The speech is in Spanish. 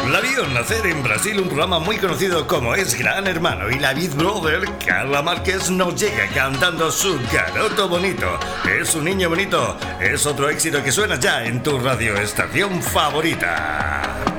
La vio nacer en Brasil un programa muy conocido como es Gran Hermano, y la Big Brother, Carla Márquez, nos llega cantando su Garoto Bonito. Es un niño bonito, es otro éxito que suena ya en tu radioestación favorita.